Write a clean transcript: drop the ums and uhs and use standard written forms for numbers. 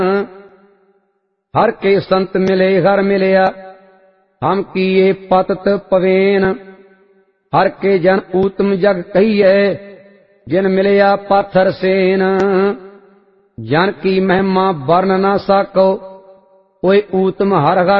हर के संत मिले हर मिलया, हम किए पतत पवेन। हर के जन ऊतम जग कहिए, जिन मिलया पाथर सेन। जन की महिमा वर्ण न साको, कोई ऊतम हर हर